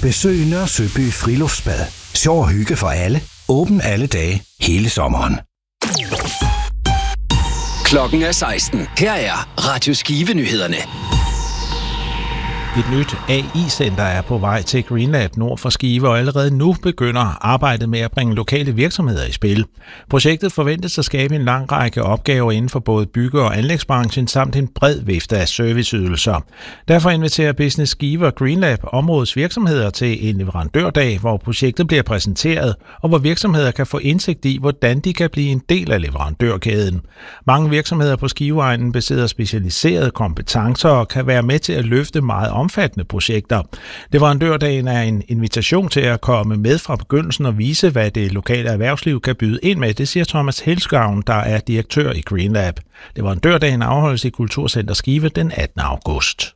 Besøg Nørre Søby Friluftsbad. Sjov og hygge for alle. Åben alle dage, hele sommeren. Klokken er 16. Her er Radio Skive-nyhederne. Et nyt AI-center er på vej til GreenLab nord for Skive, og allerede nu begynder arbejdet med at bringe lokale virksomheder i spil. Projektet forventes at skabe en lang række opgaver inden for både bygge- og anlægsbranchen samt en bred vifte af serviceydelser. Derfor inviterer Business Skive og GreenLab områdets virksomheder til en leverandørdag, hvor projektet bliver præsenteret, og hvor virksomheder kan få indsigt i, hvordan de kan blive en del af leverandørkæden. Mange virksomheder på Skiveegnen besidder specialiserede kompetencer og kan være med til at løfte meget omfattende projekter. Leverandørdagen er en invitation til at komme med fra begyndelsen og vise, hvad det lokale erhvervsliv kan byde ind med, det siger Thomas Helskavn, der er direktør i GreenLab. Leverandørdagen afholdes i Kulturcenter Skive den 18. august.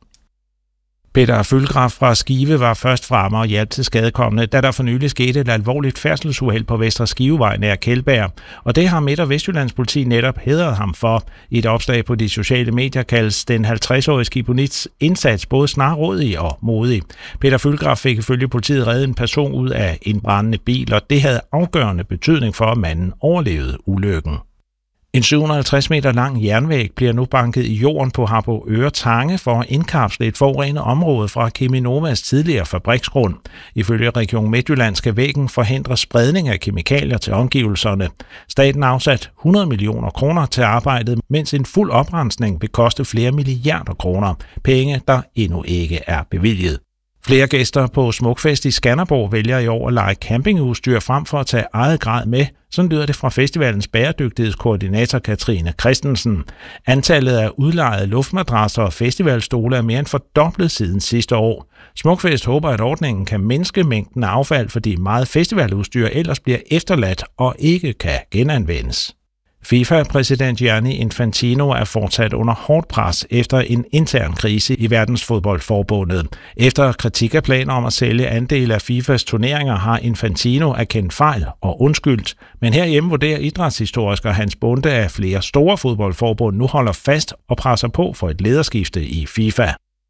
Peter Fyldgraf fra Skive var først fremme og hjalp til skadekommende, da der for nylig skete et alvorligt færdselsuheld på Vestre Skivevej nær Kjeldberg, og det har Midt- og Vestjyllands politi netop hædret ham for. I et opslag på de sociale medier kaldes den 50-årige skibonits indsats både snarrådig og modig. Peter Fyldgraf fik ifølge politiet reddet en person ud af en brændende bil, og det havde afgørende betydning for, at manden overlevede ulykken. En 750 meter lang jernvæg bliver nu banket i jorden på Harboøre Tange for at indkapsle et forurenet område fra Cheminovas tidligere fabriksgrund. Ifølge Region Midtjylland skal væggen forhindre spredning af kemikalier til omgivelserne. Staten har afsat 100 millioner kroner til arbejdet, mens en fuld oprensning vil koste flere milliarder kroner. Penge, der endnu ikke er bevilget. Flere gæster på Smukfest i Skanderborg vælger i år at lege campingudstyr frem for at tage eget grej med. Sådan lyder det fra festivalens bæredygtighedskoordinator Katrine Christensen. Antallet af udlejede luftmadrasser og festivalstole er mere end fordoblet siden sidste år. Smukfest håber, at ordningen kan mindske mængden af affald, fordi meget festivaludstyr ellers bliver efterladt og ikke kan genanvendes. FIFA-præsident Gianni Infantino er fortsat under hårdt pres efter en intern krise i verdensfodboldforbundet. Efter kritik af planer om at sælge andele af FIFAs turneringer har Infantino erkendt fejl og undskyldt. Men herhjemme vurderer idrætshistoriker Hans Bunde, at flere store fodboldforbund nu holder fast og presser på for et lederskifte i FIFA.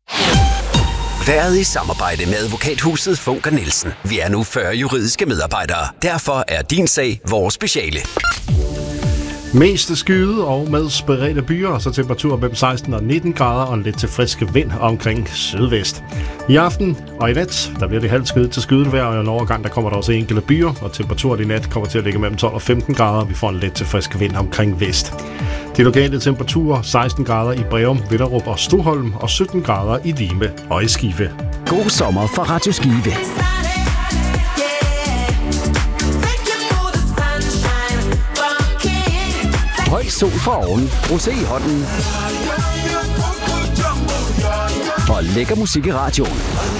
Været i samarbejde med advokathuset Funker Nielsen. Vi er nu 40 juridiske medarbejdere. Derfor er din sag vores speciale. Mest skyde og med spredte byer, så temperaturer mellem 16 og 19 grader og en lidt til friske vind omkring sydvest. I aften og i nat, der bliver det halvt skyde til skydevejr, og i en overgang, der kommer der også enkelte byer, og temperaturen i nat kommer til at ligge mellem 12 og 15 grader, og vi får en lidt til frisk vind omkring vest. De lokale temperaturer 16 grader i Breum, Villerup og Stoholm, og 17 grader i Lime og i Skive. God sommer fra Radio Skive. Høj sol for oven, rosé i hånden og lækker musik i radioen.